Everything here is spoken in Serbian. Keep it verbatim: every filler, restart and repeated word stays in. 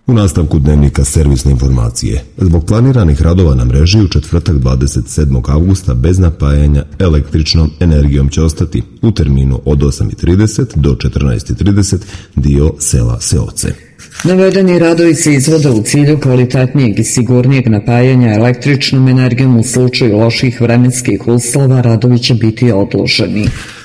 U nastavku dnevnika servisne informacije. Zbog planiranih radova na mreži u četvrtak dvadeset sedmog avgusta bez napajanja električnom energijom će ostati u terminu od osam i trideset do četrnaest i trideset dio sela Seoce. Navedeni radovi se izvode u cilju kvalitetnijeg i sigurnijeg napajanja električnom energijom u slučaju loših vremenskih uslova. Radovi će biti odloženi.